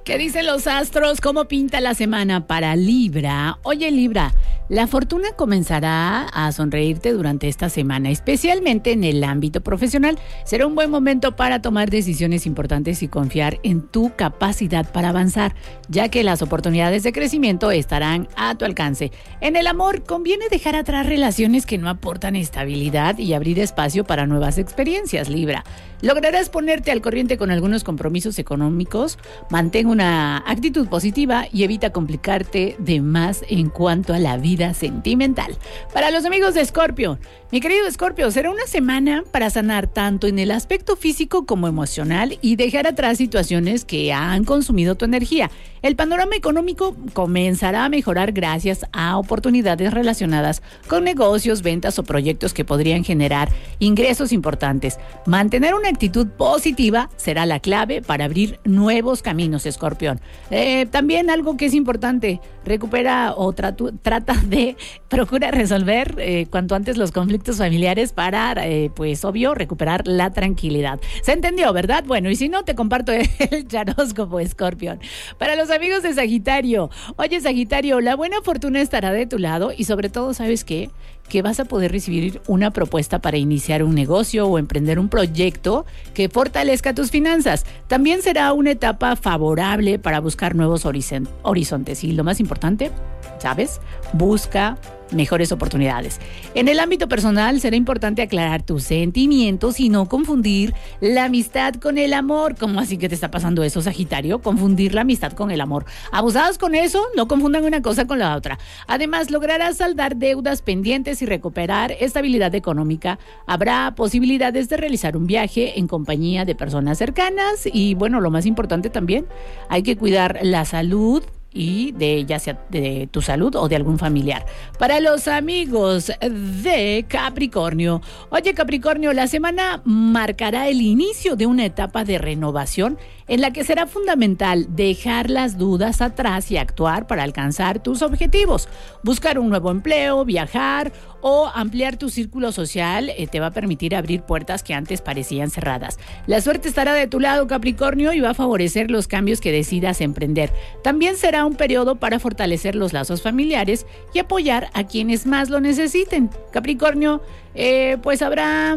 ¿Qué dicen los astros? ¿Cómo pinta la semana para Libra? Oye, Libra, la fortuna comenzará a sonreírte durante esta semana, especialmente en el ámbito profesional. Será un buen momento para tomar decisiones importantes y confiar en tu capacidad para avanzar, ya que las oportunidades de crecimiento estarán a tu alcance. En el amor, conviene dejar atrás relaciones que no aportan estabilidad y abrir espacio para nuevas experiencias, Libra. Lograrás ponerte al corriente con algunos compromisos económicos. Mantén una actitud positiva y evita complicarte de más en cuanto a la vida sentimental. Para los amigos de Escorpio, mi querido Escorpio, será una semana para sanar tanto en el aspecto físico como emocional y dejar atrás situaciones que han consumido tu energía. El panorama económico comenzará a mejorar gracias a oportunidades relacionadas con negocios, ventas o proyectos que podrían generar ingresos importantes. Mantener una actitud positiva será la clave para abrir nuevos caminos, Escorpión. También algo que es importante, procura resolver cuanto antes los conflictos familiares para, obvio, recuperar la tranquilidad. ¿Se entendió, verdad? Bueno, y si no, te comparto el charóscopo, Escorpión. Para los amigos de Sagitario, oye, Sagitario, la buena fortuna estará de tu lado y sobre todo, ¿sabes qué? Que vas a poder recibir una propuesta para iniciar un negocio o emprender un proyecto que fortalezca tus finanzas. También será una etapa favorable para buscar nuevos horizontes y lo más importante, ¿sabes? Busca mejores oportunidades. En el ámbito personal será importante aclarar tus sentimientos y no confundir la amistad con el amor. ¿Cómo así que te está pasando eso, Sagitario? Confundir la amistad con el amor. Abusados con eso, no confundan una cosa con la otra. Además, lograrás saldar deudas pendientes y recuperar estabilidad económica. Habrá posibilidades de realizar un viaje en compañía de personas cercanas y, bueno, lo más importante también, hay que cuidar la salud y ya sea de tu salud o de algún familiar. Para los amigos de Capricornio, oye, Capricornio, la semana marcará el inicio de una etapa de renovación en la que será fundamental dejar las dudas atrás y actuar para alcanzar tus objetivos. Buscar un nuevo empleo, viajar o ampliar tu círculo social te va a permitir abrir puertas que antes parecían cerradas. La suerte estará de tu lado, Capricornio, y va a favorecer los cambios que decidas emprender. También será un periodo para fortalecer los lazos familiares y apoyar a quienes más lo necesiten. Capricornio, pues habrá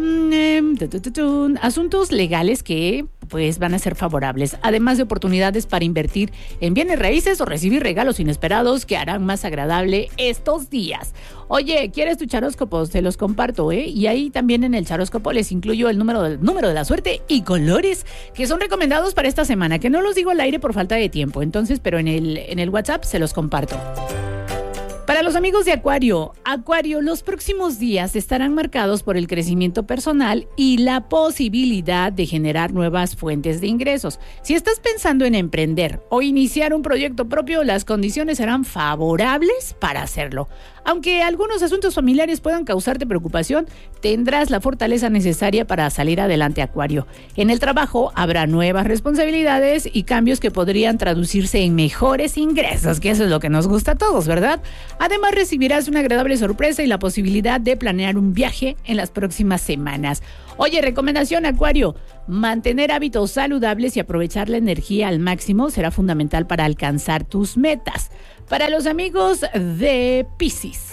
asuntos legales que pues van a ser favorables, además de oportunidades para invertir en bienes raíces o recibir regalos inesperados que harán más agradable estos días. Oye, ¿quieres tu charóscopo? Te los comparto, y ahí también en el charóscopo les incluyo el número de la suerte y colores que son recomendados para esta semana, que no los digo al aire por falta de tiempo, entonces, pero en el WhatsApp se los comparto. Para los amigos de Acuario, los próximos días estarán marcados por el crecimiento personal y la posibilidad de generar nuevas fuentes de ingresos. Si estás pensando en emprender o iniciar un proyecto propio, las condiciones serán favorables para hacerlo. Aunque algunos asuntos familiares puedan causarte preocupación, tendrás la fortaleza necesaria para salir adelante, Acuario. En el trabajo habrá nuevas responsabilidades y cambios que podrían traducirse en mejores ingresos, que eso es lo que nos gusta a todos, ¿verdad? Además, recibirás una agradable sorpresa y la posibilidad de planear un viaje en las próximas semanas. Oye, recomendación, Acuario, mantener hábitos saludables y aprovechar la energía al máximo será fundamental para alcanzar tus metas. Para los amigos de Piscis,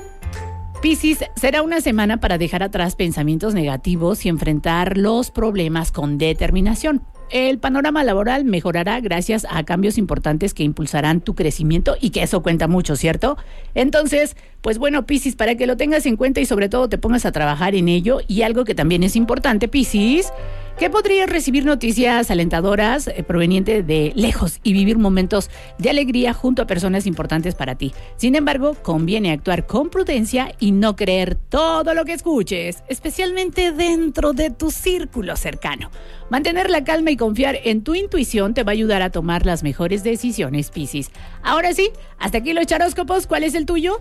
será una semana para dejar atrás pensamientos negativos y enfrentar los problemas con determinación. El panorama laboral mejorará gracias a cambios importantes que impulsarán tu crecimiento y que eso cuenta mucho, ¿cierto? Entonces, pues bueno, Piscis, para que lo tengas en cuenta y sobre todo te pongas a trabajar en ello, y algo que también es importante, Piscis, que podrías recibir noticias alentadoras provenientes de lejos y vivir momentos de alegría junto a personas importantes para ti. Sin embargo, conviene actuar con prudencia y no creer todo lo que escuches, especialmente dentro de tu círculo cercano. Mantener la calma y confiar en tu intuición te va a ayudar a tomar las mejores decisiones, Piscis. Ahora sí, hasta aquí los charóscopos. ¿Cuál es el tuyo?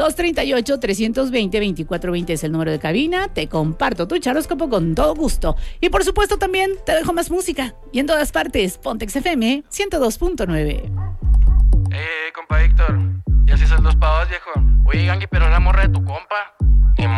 238-320-2420 es el número de cabina. Te comparto tu charóscopo con todo gusto. Y por supuesto también te dejo más música. Y en todas partes, Pontex FM 102.9. Compa Víctor, ¿y así son los pavos, viejo? Oye, Gangui, pero la morra de tu compa.